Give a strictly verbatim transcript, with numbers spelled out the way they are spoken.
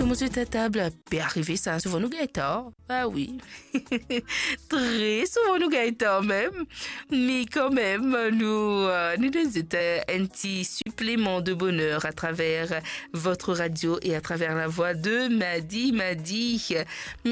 sur ta table, peut arriver ça souvent nous gâtons. Ah oui. Très souvent nous gâtons même. Mais quand même, nous, euh, nous nous un petit supplément de bonheur à travers votre radio et à travers la voix de Madi Madi.